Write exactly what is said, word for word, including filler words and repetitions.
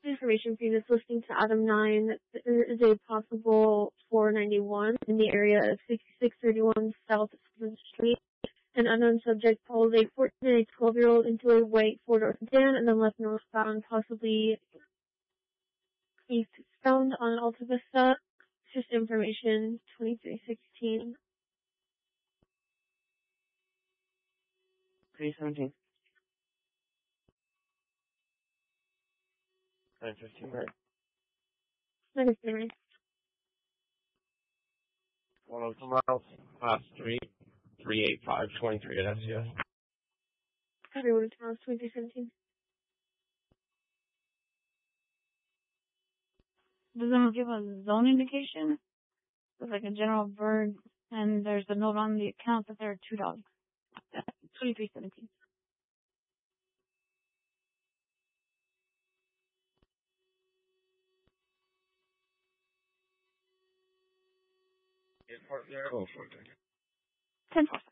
information for you that's listening to Adam nine. There is a possible four ninety-one in the area of sixty-six thirty-one South seventh Street. An unknown subject pulled a fourteen and a twelve-year-old into a white four-door sedan and then left northbound, possibly east found on Alta Vista. Just information, twenty-three sixteen. three seventeen. nine fifteen, right? Negative. one oh two miles, Class three, three eight five, twenty-three at S C S. Everyone tomorrow's twenty seventeen. Does it give a zone indication? It's like a general bird, and there's a note on the account that there are two dogs. twenty-three seventeen. Eight Fort Zero. Oh, Fort Zero. ten four.